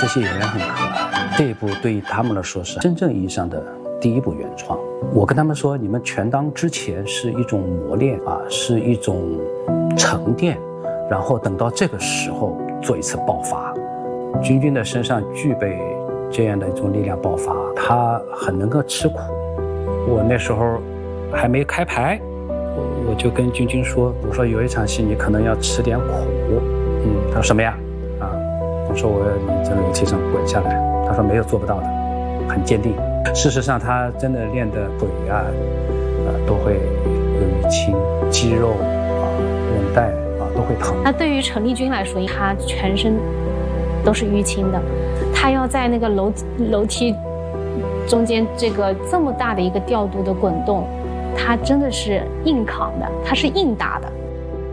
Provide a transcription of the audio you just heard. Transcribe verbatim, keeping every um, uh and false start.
这些演员很可爱。这一部对于他们来说是真正意义上的第一部原创。我跟他们说，你们全当之前是一种磨练啊，是一种沉淀，然后等到这个时候做一次爆发。君君的身上具备这样的一种力量爆发，他很能够吃苦。我那时候还没开牌，我我就跟君君说，我说有一场戏你可能要吃点苦。嗯，他说什么呀？啊，我说我要你在楼梯上滚下来。他说没有做不到的，很坚定。事实上他真的练的腿啊，呃都会有淤青，肌肉啊、韧带啊都会疼。 那对于陈丽君来说，她全身都是淤青的，她要在那个楼楼梯中间这个这么大的一个调度的滚动，她真的是硬扛的，她是硬打的。